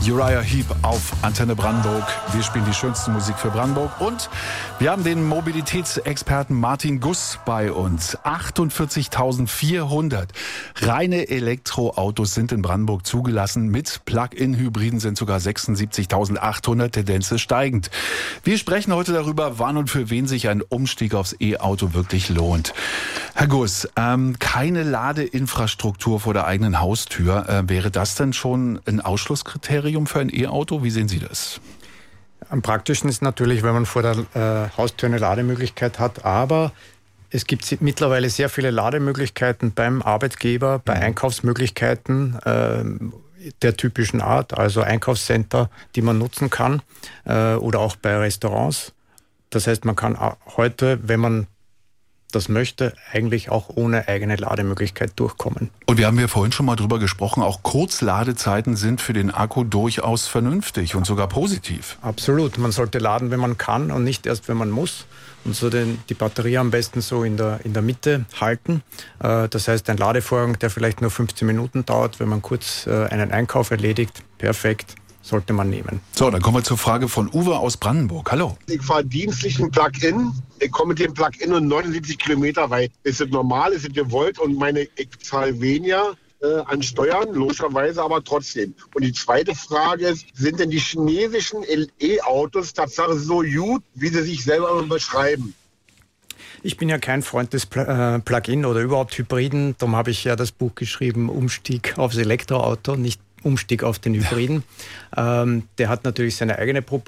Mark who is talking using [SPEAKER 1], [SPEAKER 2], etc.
[SPEAKER 1] Uriah Heep auf Antenne Brandenburg. Wir spielen die schönste Musik für Brandenburg und wir haben den Mobilitätsexperten Martin Guss bei uns. 48.400 reine Elektroautos sind in Brandenburg zugelassen. Mit Plug-in-Hybriden sind sogar 76.800, Tendenz ist steigend. Wir sprechen heute darüber, wann und für wen sich ein Umstieg aufs E-Auto wirklich lohnt. Herr Guss, keine Ladeinfrastruktur vor der eigenen Haustür. Wäre das denn schon ein Ausschlusskriterium für ein E-Auto? Wie sehen Sie das?
[SPEAKER 2] Am praktischsten ist natürlich, wenn man vor der Haustür eine Lademöglichkeit hat, aber es gibt mittlerweile sehr viele Lademöglichkeiten beim Arbeitgeber, bei Einkaufsmöglichkeiten der typischen Art, also Einkaufscenter, die man nutzen kann, oder auch bei Restaurants. Das heißt, man kann heute, wenn man das möchte, eigentlich auch ohne eigene Lademöglichkeit durchkommen.
[SPEAKER 1] Und wir haben ja vorhin schon mal drüber gesprochen, auch Kurzladezeiten sind für den Akku durchaus vernünftig und sogar positiv.
[SPEAKER 2] Absolut. Man sollte laden, wenn man kann und nicht erst, wenn man muss. Und so die Batterie am besten so in der Mitte halten. Das heißt, ein Ladevorgang, der vielleicht nur 15 Minuten dauert, wenn man kurz einen Einkauf erledigt, perfekt. Sollte man nehmen.
[SPEAKER 1] So, dann kommen wir zur Frage von Uwe aus Brandenburg. Hallo.
[SPEAKER 3] Ich fahre dienstlich ein Plug-in. Ich komme mit dem Plug-in und 79 Kilometer weit. Ist es normal, ist es gewollt und ich zahle weniger an Steuern, logischerweise, aber trotzdem. Und die zweite Frage ist, sind denn die chinesischen E-Autos tatsächlich so gut, wie sie sich selber beschreiben?
[SPEAKER 2] Ich bin ja kein Freund des Plug-in oder überhaupt Hybriden. Darum habe ich ja das Buch geschrieben, Umstieg aufs Elektroauto, nicht Umstieg auf den Hybriden. Der hat natürlich seine eigene